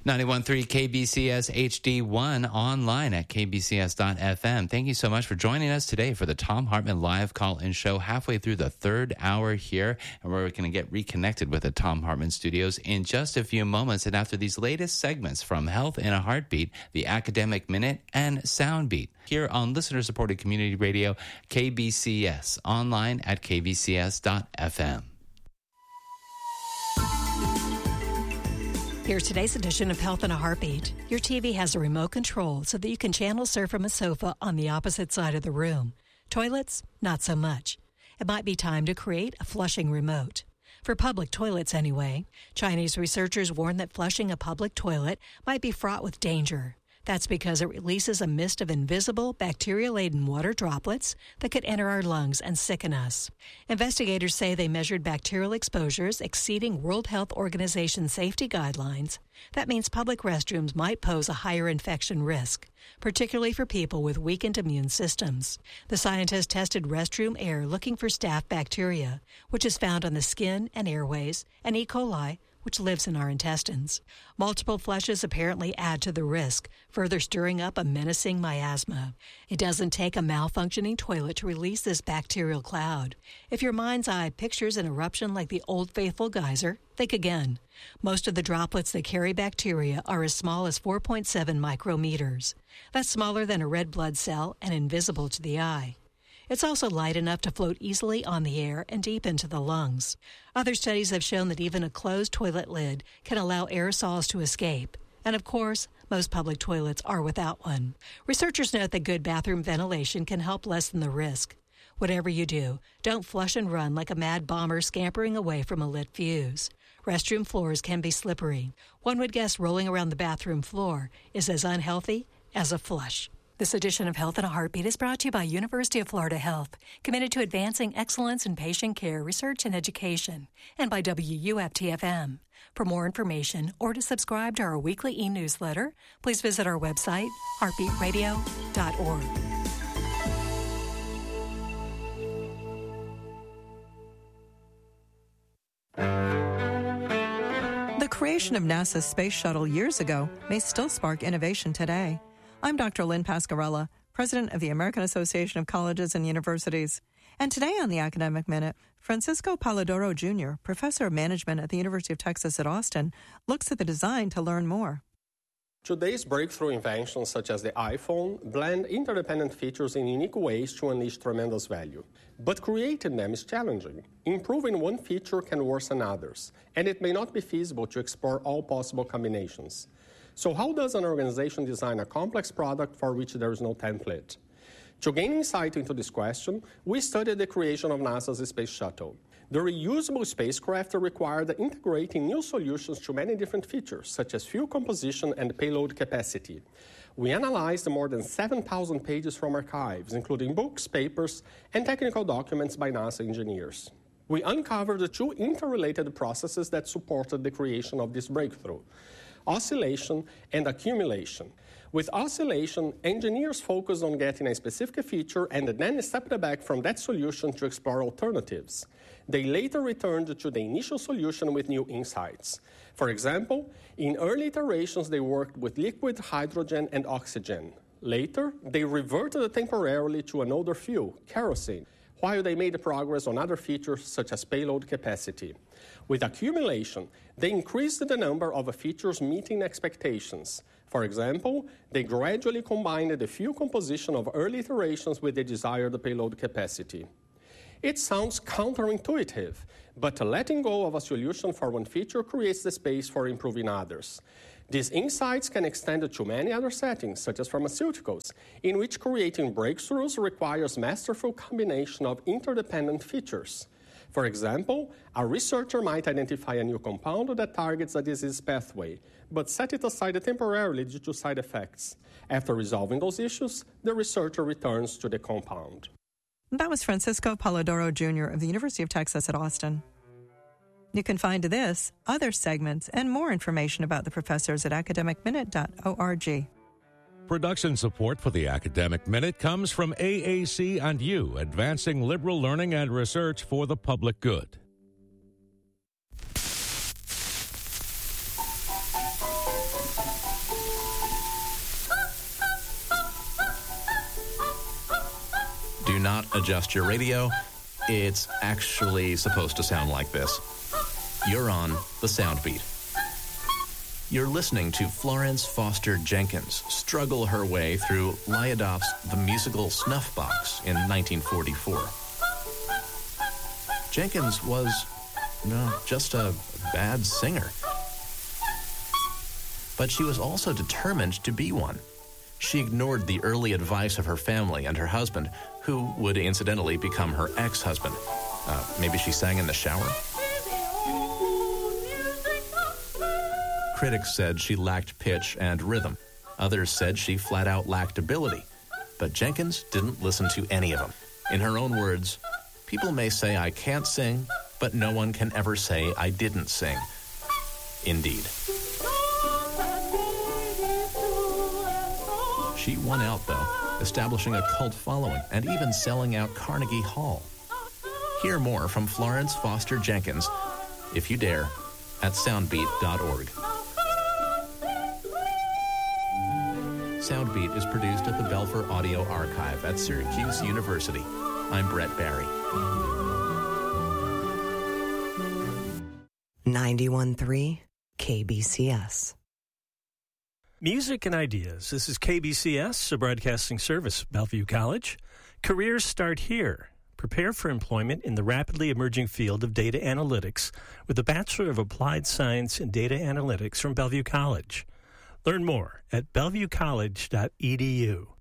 91.3 KBCS HD1 online at kbcs.fm. Thank you so much for joining us today for the Thom Hartmann live call-in show halfway through the third hour here, and we're going to get reconnected with the Thom Hartmann studios in just a few moments. And after these latest segments from Health in a Heartbeat, the Academic Minute, and Soundbeat here on listener-supported community radio KBCS, online at kbcs.fm. Here's today's edition of Health in a Heartbeat. Your TV has a remote control so that you can channel surf from a sofa on the opposite side of the room. Toilets, not so much. It might be time to create a flushing remote. For public toilets anyway. Chinese researchers warn that flushing a public toilet might be fraught with danger. That's because it releases a mist of invisible, bacteria-laden water droplets that could enter our lungs and sicken us. Investigators say they measured bacterial exposures exceeding World Health Organization safety guidelines. That means public restrooms might pose a higher infection risk, particularly for people with weakened immune systems. The scientists tested restroom air looking for staph bacteria, which is found on the skin and airways, and E. coli, which lives in our intestines. Multiple flushes apparently add to the risk, further stirring up a menacing miasma. It doesn't take a malfunctioning toilet to release this bacterial cloud. If your mind's eye pictures an eruption like the Old Faithful geyser, think again. Most of the droplets that carry bacteria are as small as 4.7 micrometers. That's smaller than a red blood cell and invisible to the eye. It's also light enough to float easily on the air and deep into the lungs. Other studies have shown that even a closed toilet lid can allow aerosols to escape. And of course, most public toilets are without one. Researchers note that good bathroom ventilation can help lessen the risk. Whatever you do, don't flush and run like a mad bomber scampering away from a lit fuse. Restroom floors can be slippery. One would guess rolling around the bathroom floor is as unhealthy as a flush. This edition of Health in a Heartbeat is brought to you by University of Florida Health, committed to advancing excellence in patient care, research, and education, and by WUFT-FM. For more information or to subscribe to our weekly e-newsletter, please visit our website, heartbeatradio.org. The creation of NASA's space shuttle years ago may still spark innovation today. I'm Dr. Lynn Pascarella, president of the American Association of Colleges and Universities. And today on the Academic Minute, Francisco Polidoro Jr., professor of management at the University of Texas at Austin, looks at the design to learn more. Today's breakthrough inventions, such as the iPhone, blend interdependent features in unique ways to unleash tremendous value. But creating them is challenging. Improving one feature can worsen others, and it may not be feasible to explore all possible combinations. So how does an organization design a complex product for which there is no template? To gain insight into this question, we studied the creation of NASA's Space Shuttle. The reusable spacecraft required integrating new solutions to many different features, such as fuel composition and payload capacity. We analyzed more than 7,000 pages from archives, including books, papers, and technical documents by NASA engineers. We uncovered the two interrelated processes that supported the creation of this breakthrough: oscillation and accumulation. With oscillation, engineers focused on getting a specific feature and then stepped back from that solution to explore alternatives. They later returned to the initial solution with new insights. For example, in early iterations, they worked with liquid hydrogen and oxygen. Later, they reverted temporarily to an older fuel, kerosene, while they made progress on other features such as payload capacity. With accumulation, they increased the number of features meeting expectations. For example, they gradually combined the fuel composition of early iterations with the desired payload capacity. It sounds counterintuitive, but letting go of a solution for one feature creates the space for improving others. These insights can extend to many other settings, such as pharmaceuticals, in which creating breakthroughs requires masterful combination of interdependent features. For example, a researcher might identify a new compound that targets a disease pathway, but set it aside temporarily due to side effects. After resolving those issues, the researcher returns to the compound. That was Francisco Polidoro Jr. of the University of Texas at Austin. You can find this, other segments, and more information about the professors at academicminute.org. Production support for the Academic Minute comes from AAC and U, advancing liberal learning and research for the public good. not adjust your radio, it's actually supposed to sound like this. You're on the Soundbeat. You're listening to Florence Foster Jenkins struggle her way through Lyodop's The Musical Snuff Box in 1944. Jenkins was just a bad singer. But she was also determined to be one. She ignored the early advice of her family and her husband, who would incidentally become her ex-husband. Maybe she sang in the shower? Critics said she lacked pitch and rhythm. Others said she flat out lacked ability. But Jenkins didn't listen to any of them. In her own words, "People may say I can't sing, but no one can ever say I didn't sing." Indeed. She won out, though, establishing a cult following and even selling out Carnegie Hall. Hear more from Florence Foster Jenkins, if you dare, at soundbeat.org. Soundbeat is produced at the Belfer Audio Archive at Syracuse University. I'm Brett Barry. 91.3 KBCS. Music and Ideas. This is KBCS, a broadcasting service of Bellevue College. Careers start here. Prepare for employment in the rapidly emerging field of data analytics with a Bachelor of Applied Science in Data Analytics from Bellevue College. Learn more at bellevuecollege.edu.